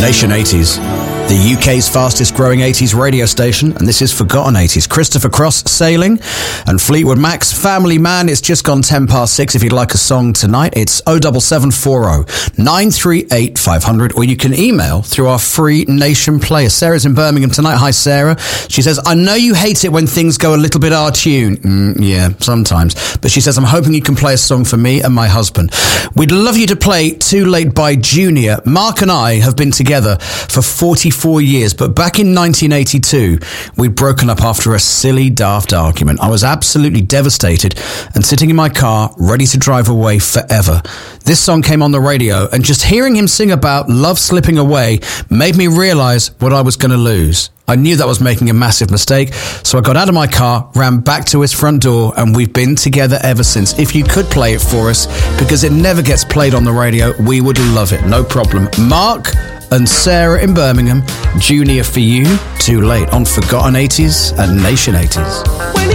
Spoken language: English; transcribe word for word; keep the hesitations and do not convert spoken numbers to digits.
Nation eighties, the U K's fastest growing eighties radio station, and this is Forgotten eighties. Christopher Cross, Sailing, and Fleetwood Mac's Family Man. It's just gone ten past six. If you'd like a song tonight, it's oh seven seven four oh, nine three eight, five hundred, or you can email through our free Nation player. Sarah's in Birmingham tonight. Hi, Sarah. She says, I know you hate it when things go a little bit out-of-tune. Mm, yeah, sometimes. But she says, I'm hoping you can play a song for me and my husband. We'd love you to play Too Late by Junior. Mark and I have been together for forty-four years, but back in nineteen eighty-two, we'd broken up after a silly, daft argument. I was absolutely devastated and sitting in my car, ready to drive away forever. This song came on the radio, and just hearing him sing about love slipping away made me realise what I was going to lose. I knew that I was making a massive mistake, so I got out of my car, ran back to his front door, and we've been together ever since. If you could play it for us, because it never gets played on the radio, we would love it. No problem. Mark and Sarah in Birmingham, Junior for you, Too Late, on Forgotten eighties and Nation eighties.